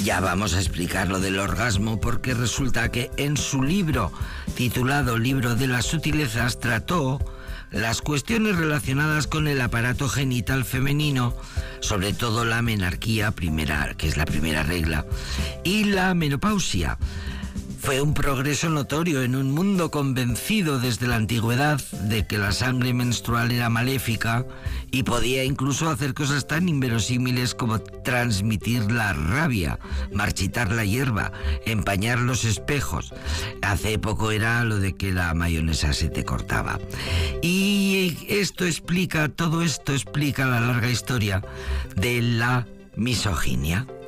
Ya vamos a explicar lo del orgasmo, porque resulta que en su libro, titulado Libro de las Sutilezas, trató las cuestiones relacionadas con el aparato genital femenino, sobre todo la menarquía primera, que es la primera regla, y la menopausia. Fue un progreso notorio en un mundo convencido desde la antigüedad de que la sangre menstrual era maléfica y podía incluso hacer cosas tan inverosímiles como transmitir la rabia, marchitar la hierba, empañar los espejos. Hace poco era lo de que la mayonesa se te cortaba. Y todo esto explica la larga historia de la misoginia.